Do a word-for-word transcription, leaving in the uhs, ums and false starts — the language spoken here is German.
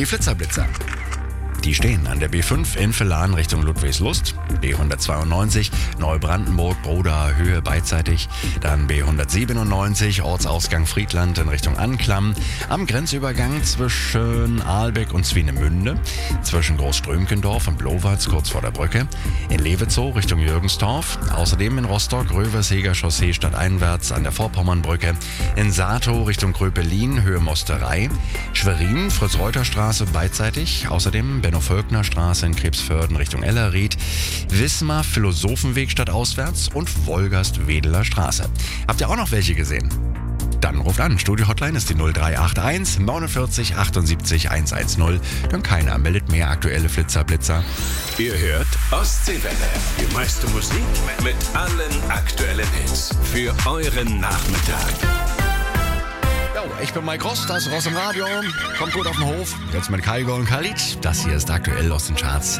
Die Flitzerblitzer. Die stehen an der B fünf in Villahn Richtung Ludwigslust, B hundertzweiundneunzig Neubrandenburg, Broda, Höhe beidseitig, dann B hundertsiebenundneunzig Ortsausgang Friedland in Richtung Anklam, am Grenzübergang zwischen Aalbeck und Swinemünde, zwischen Großströmkendorf und Blowatz kurz vor der Brücke, in Levetzow Richtung Jürgensdorf, außerdem in Rostock Röverseger Chaussee stadteinwärts an der Vorpommernbrücke, in Saatow Richtung Gröpelin, Höhe Mosterei, Schwerin Fritz-Reuter-Straße beidseitig, außerdem Benno-Völkner-Straße in Krebsförden Richtung Ellerried, Wismar Philosophenweg stadtauswärts und Wolgast-Wedeler Straße. Habt ihr auch noch welche gesehen? Dann ruft an. Studio-Hotline ist die null drei acht eins neunundvierzig achtundsiebzig hundertzehn. Denn keiner meldet mehr aktuelle Flitzerblitzer. Ihr hört Ostseewelle. Die meiste Musik mit allen aktuellen Hits. Für euren Nachmittag. Jo, ich bin Mike Rost, das ist Ross im Radio. Kommt gut auf den Hof. Jetzt mit Kaigo und Khalid. Das hier ist aktuell aus den Charts.